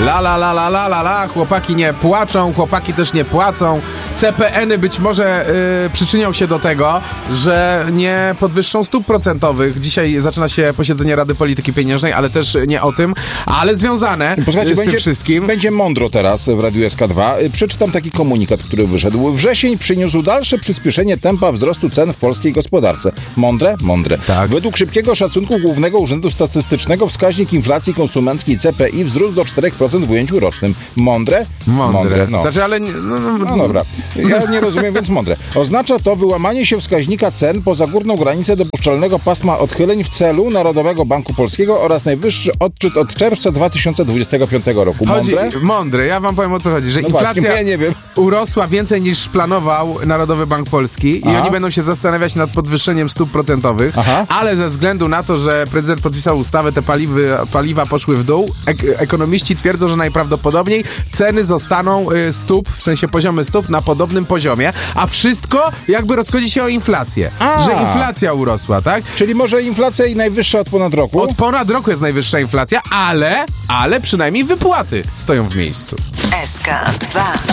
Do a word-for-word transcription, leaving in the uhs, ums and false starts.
La la la la la la la, chłopaki nie płaczą, chłopaki też nie płacą. C P N-y być może y, przyczynią się do tego, że nie podwyższą stóp procentowych. Dzisiaj zaczyna się posiedzenie Rady Polityki Pieniężnej, ale też nie o tym, ale związane Posłuchajcie, z będzie, tym wszystkim. Będzie mądro teraz w Radiu S K dwa. Przeczytam taki komunikat, który wyszedł. Wrzesień przyniósł dalsze przyspieszenie tempa wzrostu cen w polskiej gospodarce. Mądre? Mądre. Tak. Według szybkiego szacunku Głównego Urzędu Statystycznego wskaźnik inflacji konsumenckiej C P I wzrósł do cztery procent w ujęciu rocznym. Mądre? Mądre. no. Znaczy, ale... nie- No, no, No dobra, ja nie rozumiem, więc mądre. Oznacza to wyłamanie się wskaźnika cen poza górną granicę dopuszczalnego pasma odchyleń w celu Narodowego Banku Polskiego oraz najwyższy odczyt od czerwca dwa tysiące dwudziestego piątego roku. Chodzi, Mądre? mądre, ja wam powiem, o co chodzi, że No inflacja właśnie, ja nie wiem. urosła więcej niż planował Narodowy Bank Polski i Aha. oni będą się zastanawiać nad podwyższeniem stóp procentowych, Aha. ale ze względu na to, że prezydent podpisał ustawę, te paliwy, paliwa poszły w dół, ek- ekonomiści twierdzą, że najprawdopodobniej ceny zostaną y, stóp, w sensie poziomy stóp na podobnym poziomie, a wszystko jakby rozchodzi się o inflację, A. że inflacja urosła, tak? Czyli może inflacja i najwyższa od ponad roku? Od ponad roku jest najwyższa inflacja, ale, ale przynajmniej wypłaty stoją w miejscu. S K dwa.